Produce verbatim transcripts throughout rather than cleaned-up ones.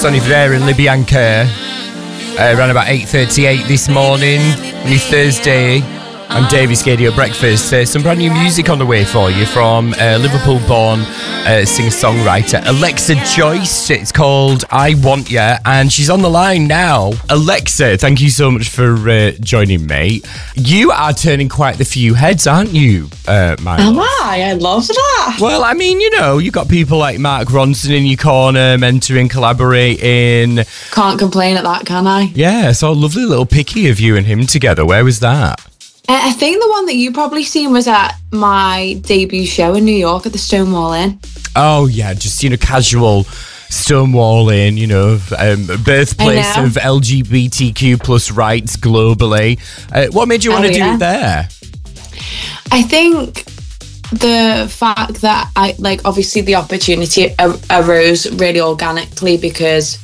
Sonny Fodera and Libby and Kerr. Uh, around about eight thirty-eight this morning, on Thursday. I'm Davis Radio Breakfast. Uh, some brand new music on the way for you from uh, Liverpool-born uh, singer-songwriter Alexa Joyce. It's called I Want Ya, and she's on the line now. Alexa, thank you so much for uh, joining me. You are turning quite the few heads, aren't you, uh, Mike? Am I? I love that. Well, I mean, you know, you've got people like Mark Ronson in your corner, mentoring, collaborating. Can't complain at that, can I? Yeah, so a lovely little picky of you and him together. Where was that? I think the one that you probably seen was at my debut show in New York at the Stonewall Inn. Oh, yeah, just, you know, casual Stonewall Inn, you know, um, birthplace of L G B T Q plus rights globally. Uh, what made you want oh, to do yeah. it there? I think the fact that I, like, obviously the opportunity ar- arose really organically because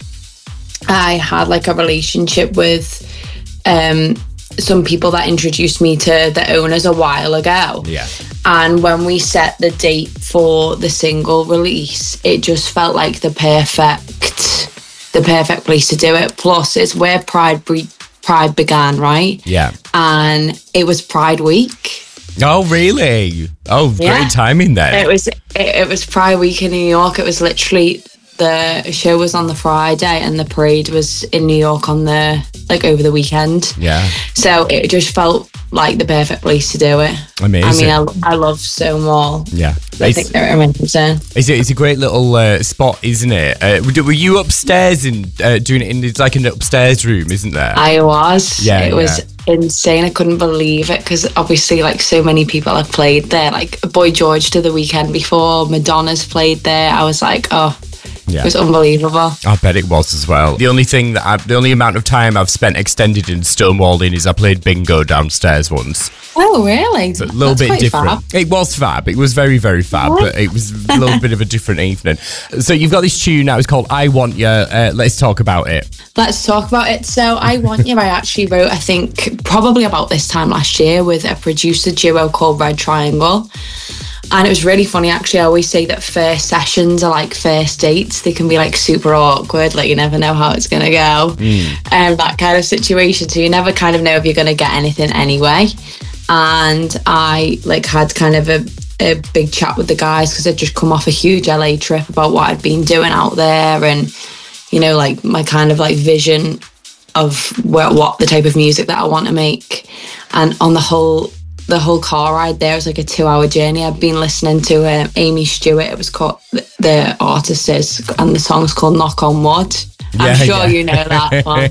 I had, like, a relationship with... um. some people that introduced me to the owners a while ago. Yeah. And when we set the date for the single release, it just felt like the perfect, the perfect place to do it. Plus, it's where Pride bre- Pride began, right? Yeah. And it was Pride Week. Oh, really? Oh, Yeah. great timing then. It was it, it was Pride Week in New York. It was literally the show was on the Friday and the parade was in New York on the like over the weekend. Yeah. So it just felt like the perfect place to do it. Amazing. I mean, I, I love Stonewall. Yeah. I It's, think they're amazing. it's, a, it's a great little uh, spot, isn't it? Uh, were were you upstairs and uh, doing it in it's like an upstairs room, isn't there? I was. Yeah, It was insane. I couldn't believe it because obviously like so many people have played there. Like Boy George did the weekend before. Madonna's played there. I was like, oh, Yeah. it was unbelievable. I bet it was as well. The only thing that I, the only amount of time I've spent extended in Stonewall Inn is I played bingo downstairs once. Oh, really? It's a little That's bit quite different. fab. It was fab. It was very, very fab, but it was a little bit of a different evening. So you've got this tune now. It's called I Want Ya. Uh, let's talk about it. Let's talk about it. So I Want You, I actually wrote, I think, probably about this time last year with a producer duo called Red Triangle. And it was really funny, actually. I always say that first sessions are like first dates. They can be like super awkward, like you never know how it's going to go. Mm. And that kind of situation. So you never kind of know if you're going to get anything anyway. And I like had kind of a, a big chat with the guys because I'd just come off a huge L A trip about what I'd been doing out there and, you know, like my kind of like vision of what, what the type of music that I want to make. And on the whole... the whole car ride there was like a two hour journey. I've been listening to um, Amy Stewart. It was called, the artist is, and the song's called Knock on Wood. I'm Yeah, sure yeah. you know that one.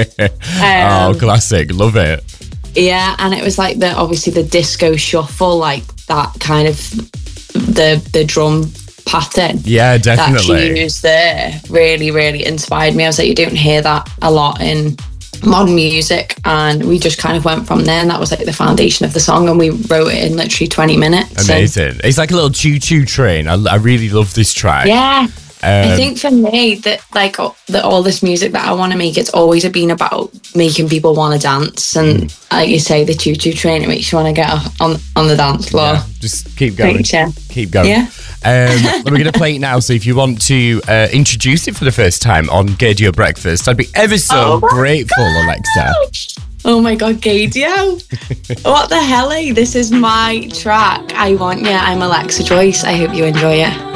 oh, classic. Love it. Yeah, and it was like the, obviously the disco shuffle, like that kind of, the the drum pattern. Yeah, That definitely. she used there really, really inspired me. I was like, you don't hear that a lot in modern music, and we just kind of went from there, and that was like the foundation of the song, and we wrote it in literally twenty minutes. Amazing. It's like a little choo-choo train. I, I really love this track. Yeah. Um, I think for me that like all, that all this music that I want to make, it's always been about making people want to dance, and Mm. like you say, the choo choo train, it makes you want to get on on the dance floor. yeah, just keep going. Great, yeah. Keep going. Yeah. Um, we're going to play it now. So if you want to uh, introduce it for the first time on Gadio Breakfast, I'd be ever so Oh my grateful, God. Alexa. Oh my God, Gadio. What the hell, eh? This is my track. I Want Ya. I'm Alexa Joyce. I hope you enjoy it.